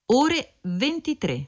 ore 23.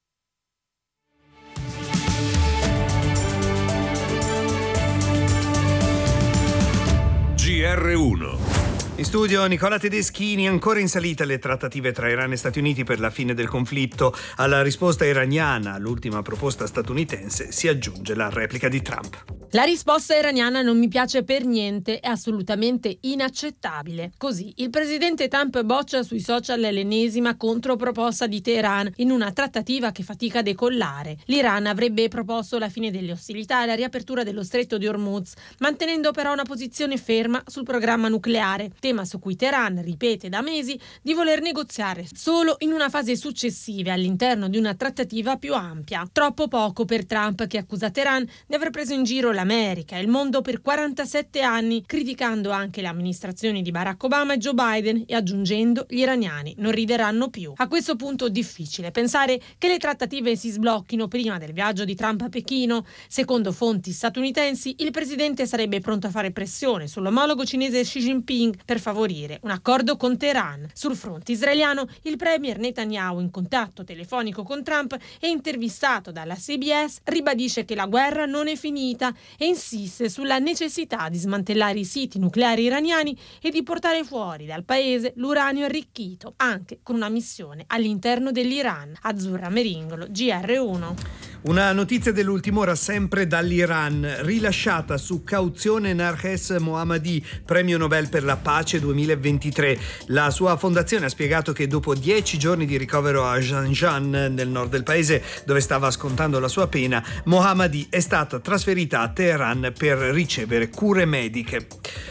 GR1. In studio Nicola Tedeschini. Ancora in salita le trattative tra Iran e Stati Uniti per la fine del conflitto. Alla risposta iraniana all'ultima proposta statunitense si aggiunge la replica di Trump. La risposta iraniana non mi piace per niente, è assolutamente inaccettabile. Così, il presidente Trump boccia sui social l'ennesima controproposta di Teheran in una trattativa che fatica a decollare. L'Iran avrebbe proposto la fine delle ostilità e la riapertura dello stretto di Hormuz, mantenendo però una posizione ferma sul programma nucleare, tema su cui Teheran ripete da mesi di voler negoziare solo in una fase successiva all'interno di una trattativa più ampia. Troppo poco per Trump, che accusa Teheran di aver preso in giro l'America e il mondo per 47 anni, criticando anche le amministrazioni di Barack Obama e Joe Biden e aggiungendo: gli iraniani non rideranno più. A questo punto difficile pensare che le trattative si sblocchino prima del viaggio di Trump a Pechino. Secondo fonti statunitensi, il presidente sarebbe pronto a fare pressione sull'omologo cinese Xi Jinping per favorire un accordo con Teheran. Sul fronte israeliano, il premier Netanyahu, in contatto telefonico con Trump e intervistato dalla CBS, ribadisce che la guerra non è finita e insiste sulla necessità di smantellare i siti nucleari iraniani e di portare fuori dal paese l'uranio arricchito, anche con una missione all'interno dell'Iran. Azzurra Meringolo, GR1. Una notizia dell'ultima ora sempre dall'Iran. Rilasciata su cauzione Narges Mohammadi, premio Nobel per la pace 2023. La sua fondazione ha spiegato che dopo 10 giorni di ricovero a Zanjan, nel nord del paese dove stava scontando la sua pena, Mohammadi è stata trasferita a Teheran per ricevere cure mediche.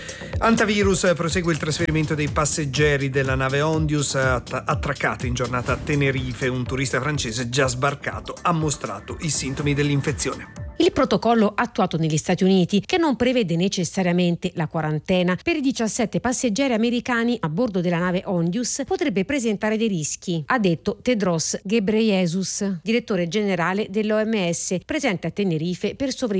Antavirus prosegue il trasferimento dei passeggeri della nave Ondius attraccata in giornata a Tenerife. Un turista francese già sbarcato ha mostrato i sintomi dell'infezione. Il protocollo attuato negli Stati Uniti, che non prevede necessariamente la quarantena per i 17 passeggeri americani a bordo della nave Ondius, potrebbe presentare dei rischi, ha detto Tedros Ghebreyesus, direttore generale dell'OMS, presente a Tenerife per